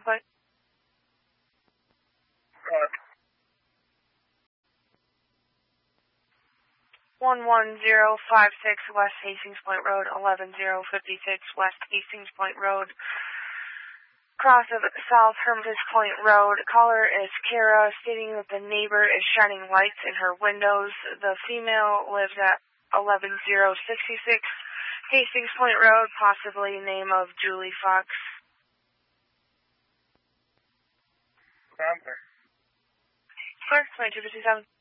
plate? 11056 West Hastings Point Road, 11056 West Hastings Point Road, cross of South Hermitage Point Road. Caller is Kara, stating that the neighbor is shining lights in her windows. The female lives at 11066 Hastings Point Road, possibly name of Julie Fox. Sir, 2257.